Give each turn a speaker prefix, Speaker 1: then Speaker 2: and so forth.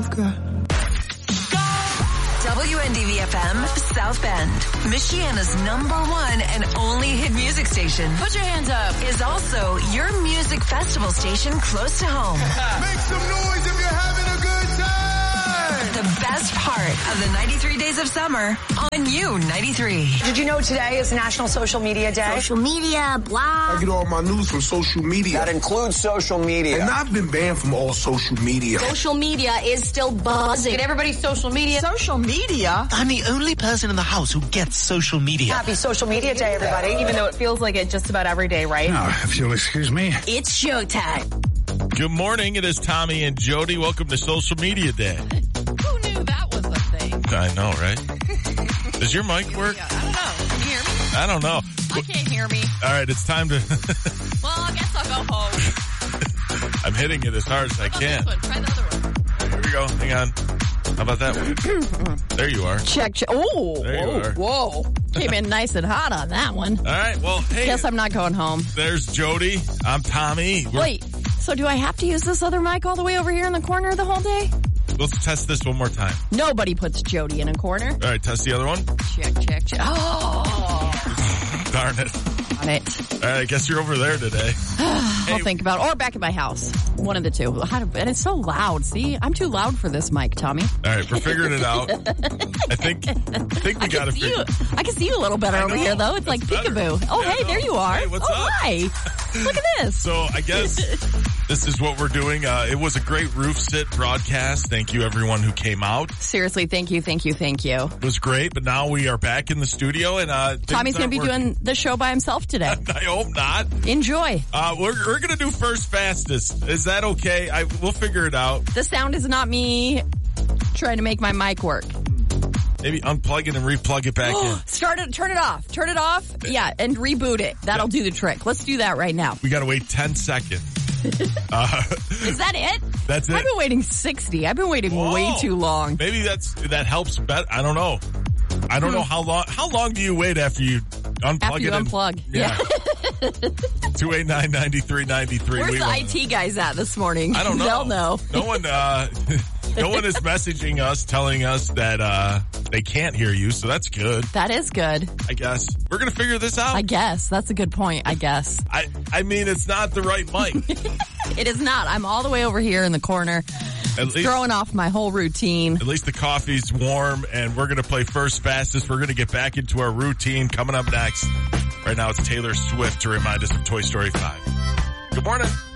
Speaker 1: I've got.
Speaker 2: WNDV-FM, South Bend, Michiana's #1 and only hit music station.
Speaker 3: Put your hands up.
Speaker 2: Is also your music festival station close to home.
Speaker 1: Make some noise if you're having a good time.
Speaker 2: The best part of the 93 days of summer on U93.
Speaker 4: Did you know today is National Social Media Day?
Speaker 5: Social media, blah.
Speaker 1: I get all my news from social media.
Speaker 6: That includes social media.
Speaker 1: And I've been banned from all social media.
Speaker 5: Social media is still buzzing.
Speaker 3: Get everybody's social media.
Speaker 4: Social media?
Speaker 7: I'm the only person in the house who gets social media.
Speaker 4: Happy Social Media Day, everybody.
Speaker 3: Even though it feels like it just about every day, right?
Speaker 1: Now, if you'll excuse me.
Speaker 5: It's showtime.
Speaker 8: Good morning. It is Tommy and Jody. Welcome to Social Media Day.
Speaker 3: Who knew that was a thing?
Speaker 8: I know, right? Does your mic work?
Speaker 3: Yeah, I don't know. Can you hear me?
Speaker 8: I don't know.
Speaker 3: I can't hear me.
Speaker 8: All right, it's time to...
Speaker 3: Well, I guess I'll go home.
Speaker 8: I'm hitting it as hard as I can.
Speaker 3: This one? Try the other one.
Speaker 8: Here we go. Hang on. How about that one? There you are.
Speaker 3: Check. Oh,
Speaker 8: There you are.
Speaker 3: whoa. Came in nice and hot on that one.
Speaker 8: All right, well, hey.
Speaker 3: Guess I'm not going home.
Speaker 8: There's Jody. I'm Tommy.
Speaker 3: Wait, so do I have to use this other mic all the way over here in the corner the whole day?
Speaker 8: Let's test this one more time.
Speaker 3: Nobody puts Jody in a corner.
Speaker 8: All right, test the other one.
Speaker 3: Check. Oh,
Speaker 8: Darn it.
Speaker 3: on it.
Speaker 8: All right, I guess you're over there today.
Speaker 3: I'll think about it. Or back at my house. One of the two. And it's so loud. See, I'm too loud for this mic, Tommy.
Speaker 8: All right, we're figuring it out. I think we got to figure.
Speaker 3: I can see you a little better over here, though. It's like
Speaker 8: better.
Speaker 3: peekaboo. Oh,
Speaker 8: Yeah,
Speaker 3: hey,
Speaker 8: no.
Speaker 3: there you are.
Speaker 8: Hey, what's
Speaker 3: oh,
Speaker 8: up?
Speaker 3: Hi. Look at this.
Speaker 8: So I guess this is what we're doing. It was a great roof sit broadcast. Thank you, everyone who came out.
Speaker 3: Seriously, thank you.
Speaker 8: It was great, but now we are back in the studio, and
Speaker 3: Tommy's going to be doing the show by himself today.
Speaker 8: I hope not.
Speaker 3: Enjoy.
Speaker 8: We're going to do first fastest. Is that okay? We'll figure it out.
Speaker 3: The sound is not me trying to make my mic work.
Speaker 8: Maybe unplug it and replug it back in.
Speaker 3: Turn it off. Turn it off. Yeah, and reboot it. That'll do the trick. Let's do that right now.
Speaker 8: We got to wait 10 seconds.
Speaker 3: Is that it?
Speaker 8: That's it.
Speaker 3: I've been waiting 60. I've been waiting way too long.
Speaker 8: Maybe that helps better. I don't know. I don't know how long. How long do you wait after you unplug
Speaker 3: After you unplug. Yeah.
Speaker 8: 289-9393.
Speaker 3: Where's the IT guys at this morning?
Speaker 8: I don't know.
Speaker 3: They'll know.
Speaker 8: No one is messaging us telling us that they can't hear you, so that's good.
Speaker 3: That is good.
Speaker 8: I guess. We're going to figure this out.
Speaker 3: I guess. That's a good point, I guess.
Speaker 8: I mean, it's not the right mic.
Speaker 3: It is not. I'm all the way over here in the corner.
Speaker 8: At least,
Speaker 3: throwing off my whole routine.
Speaker 8: At least the coffee's warm, and we're going to play first fastest. We're going to get back into our routine coming up next. Right now, it's Taylor Swift to remind us of Toy Story 5. Good morning.